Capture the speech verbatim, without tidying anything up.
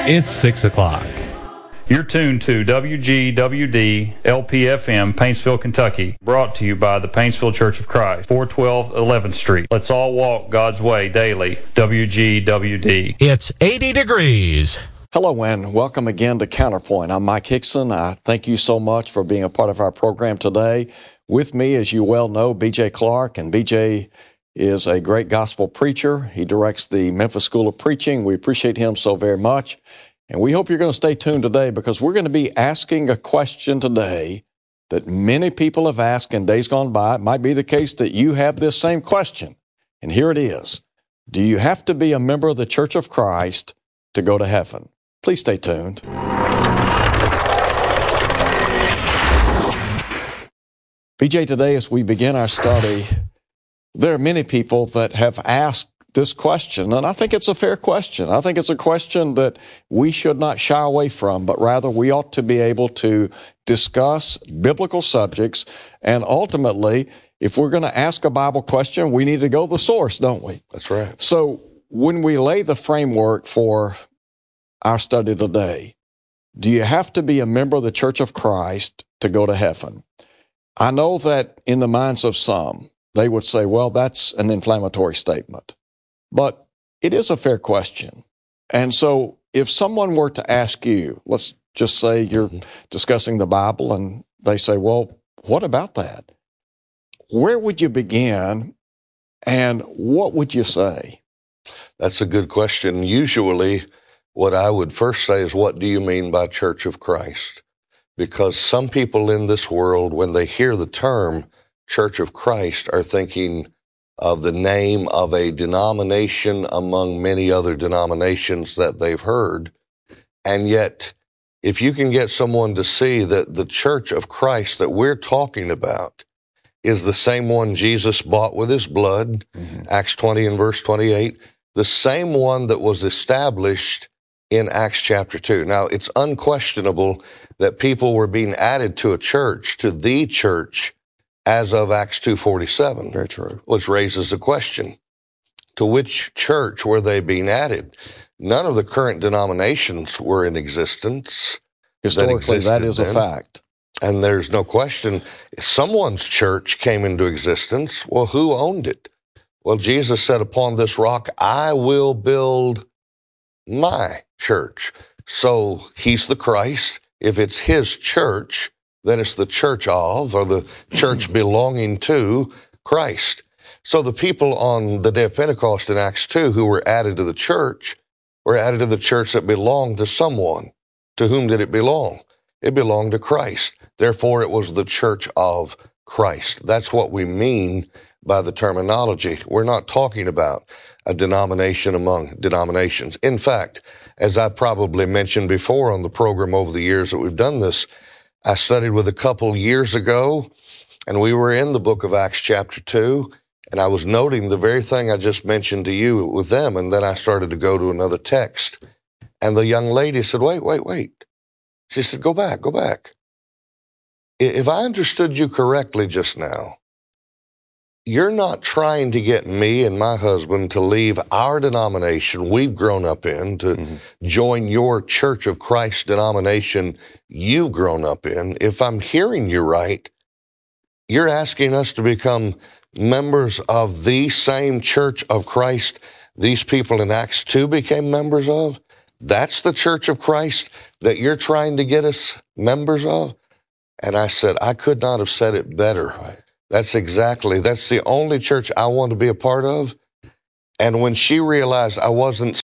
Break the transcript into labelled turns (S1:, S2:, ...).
S1: It's six o'clock.
S2: You're tuned to W G W D L P F M, Paintsville, Kentucky, brought to you by the Paintsville Church of Christ, four twelve eleventh Street. Let's all walk God's way daily. W G W D.
S1: It's eighty degrees.
S3: Hello and welcome again to Counterpoint. I'm Mike Hickson. I thank you so much for being a part of our program today. With me, as you well know, B J Clark, and B J is a great gospel preacher. He directs the Memphis School of Preaching. We appreciate him so very much. And we hope you're going to stay tuned today because we're going to be asking a question today that many people have asked in days gone by. It might be the case that you have this same question. And here it is. Do you have to be a member of the Church of Christ to go to heaven? Please stay tuned. B J, today as we begin our study, there are many people that have asked this question, and I think it's a fair question. I think it's a question that we should not shy away from, but rather we ought to be able to discuss biblical subjects, and ultimately, if we're going to ask a Bible question, we need to go to the source, don't we?
S4: That's right.
S3: So when we lay the framework for our study today, do you have to be a member of the Church of Christ to go to heaven? I know that in the minds of some, they would say, well, that's an inflammatory statement. But it is a fair question. And so if someone were to ask you, let's just say you're mm-hmm. discussing the Bible and they say, well, what about that? Where would you begin and what would you say?
S4: That's a good question. Usually what I would first say is, what do you mean by Church of Christ? Because some people in this world, when they hear the term Church of Christ, are thinking of the name of a denomination among many other denominations that they've heard. And yet, if you can get someone to see that the Church of Christ that we're talking about is the same one Jesus bought with his blood, mm-hmm. Acts twenty and verse twenty-eight, the same one that was established in Acts chapter two. Now, it's unquestionable that people were being added to a church, to the church, as of Acts two forty-seven.
S3: Very true.
S4: Which raises the question, to which church were they being added? None of the current denominations were in existence.
S3: Historically, that, that is then. a fact.
S4: And there's no question, someone's church came into existence. Well, who owned it? Well, Jesus said, upon this rock, I will build my church. So he's the Christ. If it's his church, then it's the church of, or the church belonging to Christ. So the people on the day of Pentecost in Acts two who were added to the church were added to the church that belonged to someone. To whom did it belong? It belonged to Christ. Therefore, it was the church of Christ. That's what we mean by the terminology. We're not talking about a denomination among denominations. In fact, as I probably mentioned before on the program over the years that we've done this, I studied with a couple years ago, and we were in the book of Acts chapter two, and I was noting the very thing I just mentioned to you with them, and then I started to go to another text. And the young lady said, wait, wait, wait. She said, go back, go back. If I understood you correctly just now, you're not trying to get me and my husband to leave our denomination we've grown up in to mm-hmm. join your Church of Christ denomination you've grown up in. If I'm hearing you right, you're asking us to become members of the same Church of Christ these people in Acts two became members of? That's the Church of Christ that you're trying to get us members of? And I said, I could not have said it better. Right. That's exactly, that's the only church I want to be a part of. And when she realized I wasn't